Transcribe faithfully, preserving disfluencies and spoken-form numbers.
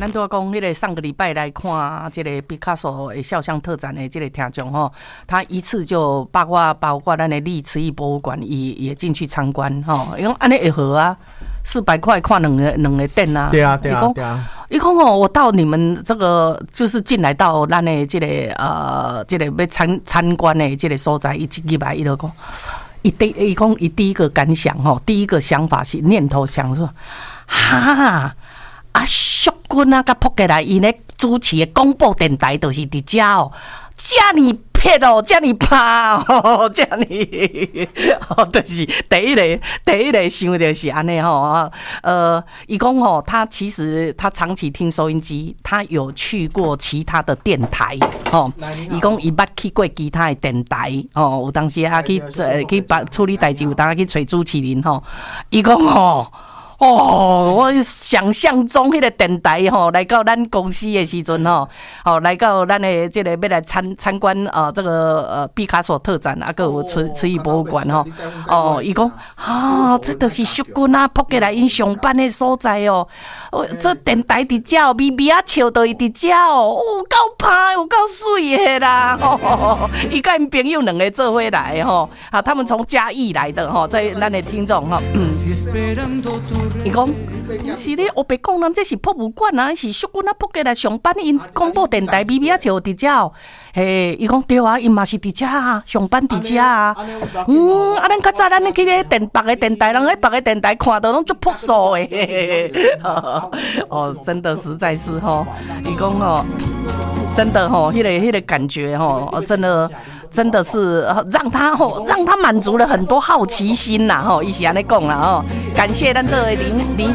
咱都讲，迄个上个礼拜来看这个毕卡索的肖像特展的这个听众吼，他一次就包括包括咱的历慈义博物馆也也进去参观吼，因为安尼会好啊，四百块看两个两个店啊。 对啊，对啊，对啊。 伊讲哦，我到你们这个就是进来到咱的这个呃，这个要参参观的这个所在，一入来伊就讲。伊第伊讲伊第一个感想吼，第一个想法是念头想说，哈啊，淑君啊，甲扑过来，伊咧主持的广播电台就是伫遮哦，遮尔撇哦，遮尔拍哦，遮尔，哦，就是第一个第一个想就是安尼吼，呃，伊讲吼，他其实他长期听收音机，他有去过其他的电台，吼，伊讲伊捌去过其他的电台，哦，有当时啊去呃去办处理代志，有当时去找主持人吼，伊讲吼。哦，我想象中迄个电台吼，来到咱公司的时阵吼，哦，来到咱的这个要来参参观呃这个呃毕卡索特展，啊，个有慈慈义博物馆吼，哦，伊讲啊，这就是淑君啊，扑过来因上班的所在哦，哦，这电台伫遮哦，咪咪啊笑到伊伫遮哦，有够拍，有够水的啦，吼，伊甲因朋友两个做伙来吼，啊，他们从嘉义来的吼，在咱的听众吼。伊讲是咧，黑白讲咱这是博物馆啊，是淑君啊，扑过来上班，因广播电台咪咪啊笑伫遮哦。嘿，伊讲对啊，因嘛是伫遮啊，上班伫遮啊。嗯，啊，咱较早咱去咧电别个电台，人喺别个电台看到拢足朴素诶。哦，真的实在是吼，伊讲吼，真的吼，迄个迄个感觉吼，真的。真的是让他吼，让他满足了很多好奇心呐吼，伊是安尼讲啦吼，感谢咱这位林林。